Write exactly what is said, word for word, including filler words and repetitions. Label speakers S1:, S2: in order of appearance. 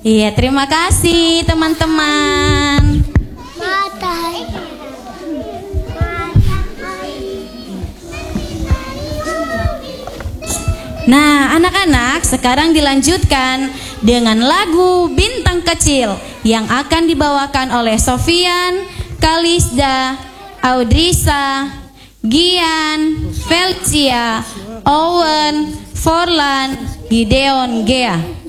S1: Iya, terima kasih teman-teman. Nah, anak-anak, sekarang dilanjutkan dengan lagu Bintang Kecil yang akan dibawakan oleh Sofian, Kalisda, Audrisa, Gian, Felicia, Owen, Forlan, Gideon, Gea.